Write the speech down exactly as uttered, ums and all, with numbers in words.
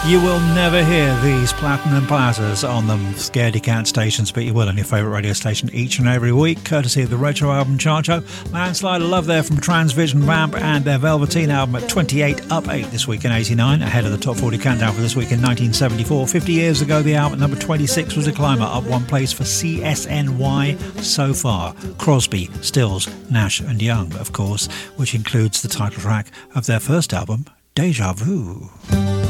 You will never hear these platinum platters on them scaredy cat stations, but you will on your favourite radio station each and every week, courtesy of the retro album Chart Show. Landslide of Love there from Transvision Vamp and their Velveteen album at twenty-eight, up eight this week in eighty-nine, ahead of the top forty countdown for this week in nineteen seventy-four. fifty years ago, the album at number twenty-six was a climber, up one place for C S N Y so far. Crosby, Stills, Nash and Young, of course, which includes the title track of their first album, Deja Vu.